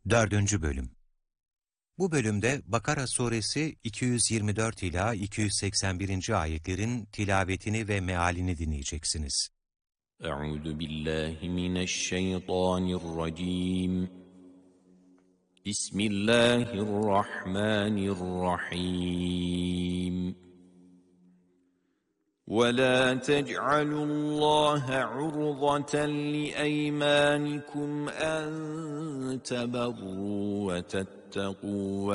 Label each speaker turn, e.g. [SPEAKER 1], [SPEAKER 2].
[SPEAKER 1] 4. Bölüm. Bu bölümde Bakara suresi 224 ila 281. ayetlerin tilavetini ve mealini dinleyeceksiniz.
[SPEAKER 2] Euzu billahi mineşşeytanirracim. Bismillahirrahmanirrahim. وَلَا تَجْعَلُوا اللّٰهَ عُرْضَةً لِأَيْمَانِكُمْ أَن تَبَرُّوا وَتَتَّقُوا